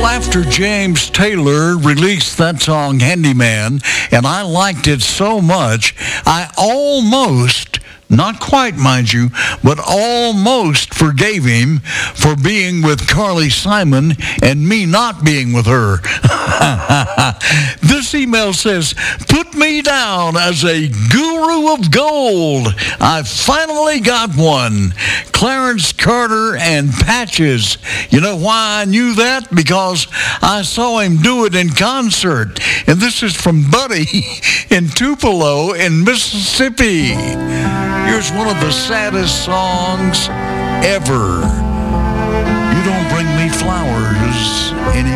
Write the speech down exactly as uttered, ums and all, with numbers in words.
After James Taylor released that song, Handyman, and I liked it so much, I almost, not quite, mind you, but almost forgave him for being with Carly Simon and me not being with her. This email says, put me down as a guru of gold. I finally got one. Clarence Carter and Patches. You know why I knew that? Because I saw him do it in concert. And this is from Buddy in Tupelo in Mississippi. Here's one of the saddest songs ever. You don't bring me flowers anymore.